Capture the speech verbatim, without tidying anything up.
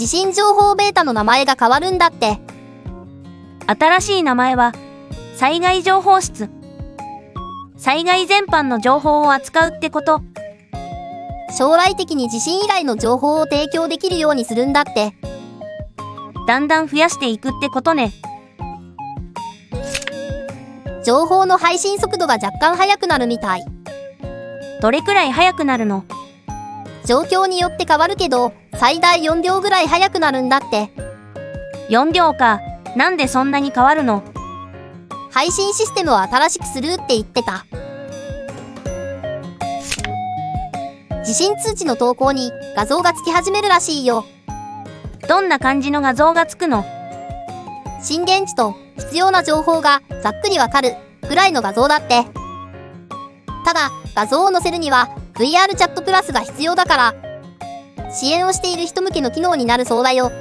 地震情報ベータの名前が変わるんだって。 新しい名前は、災害情報室。災害全般の情報を扱うってこと。 将来的に地震以外の情報を提供できるようにするんだって。 だんだん増やしていくってことね。 情報の配信速度が若干速くなるみたい。 どれくらい速くなるの？ 状況によって変わるけど、最大よんびょうぐらい速くなるんだって。 よんびょうか。なんでそんなに変わるの？ 配信システムを新しくするって言ってた。地震通知の投稿に画像がつき始めるらしいよ。 どんな感じの画像がつくの？ 震源地と必要な情報がざっくりわかるくらいの画像だって。ただ、画像を載せるには ブイアール チャットプラスが必要だから、支援をしている人向けの機能になるそうだよ。